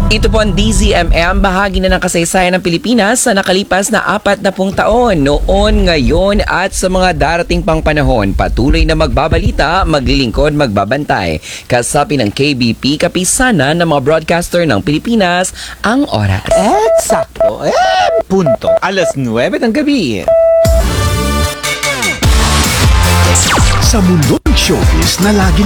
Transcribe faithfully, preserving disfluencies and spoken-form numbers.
Ito po ang D Z M M, bahagi na ng kasaysayan ng Pilipinas sa nakalipas na apat na pung taon. Noon, ngayon at sa mga darating pang panahon, patuloy na magbabalita, maglilingkod, magbabantay. Kasapin ng K B P, kapisanan ng mga broadcaster ng Pilipinas, ang oras. Eksakto. Eh, punto. Alas nuwebe ng gabi. Sa mundong showbiz na lagi